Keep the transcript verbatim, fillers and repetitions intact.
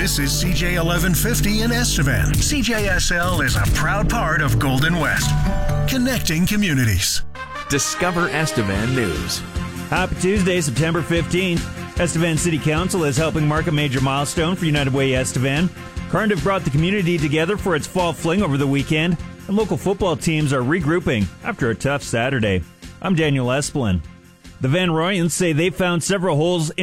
This is C J eleven fifty in Estevan. C J S L is a proud part of Golden West, connecting communities. Discover Estevan News. Happy Tuesday, September fifteenth. Estevan City Council is helping mark a major milestone for United Way Estevan. Cardiff brought the community together for its fall fling over the weekend, and local football teams are regrouping after a tough Saturday. I'm Daniel Esplin. The Van Royans say they found several holes